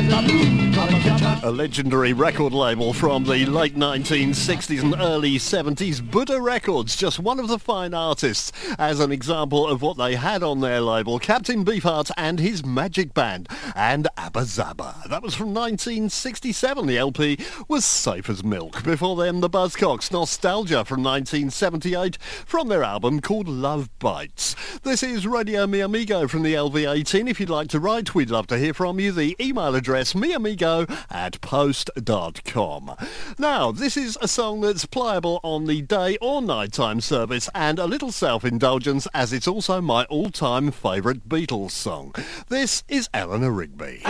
A legendary record label from the late 1960s and early 70s, Buddha Records, just one of the fine artists. As an example of what they had on their label, Captain Beefheart and his Magic Band, and Abba Zaba. That was from 1967. The LP was Safe as Milk. Before them, the Buzzcocks, Nostalgia from 1978, from their album called Love Bites. This is Radio Mi Amigo from the LV18. If you'd like to write, we'd love to hear from you. The email address, miamigo@post.com. Now, this is a song that's playable on the day or nighttime service, and a little self-indulgence, as it's also my all-time favourite Beatles song. This is Eleanor Rigby.